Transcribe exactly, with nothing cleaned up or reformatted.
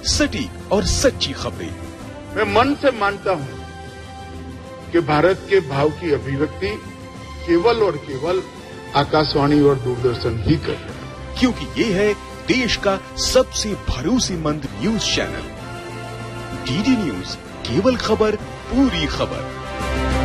सटीक और सच्ची खबरें। मैं मन से मानता हूं कि भारत के भाव की अभिव्यक्ति केवल और केवल आकाशवाणी और दूरदर्शन ही कर रहे हैं, क्योंकि ये है देश का सबसे भरोसेमंद न्यूज चैनल। डीडी न्यूज, केवल खबर पूरी खबर।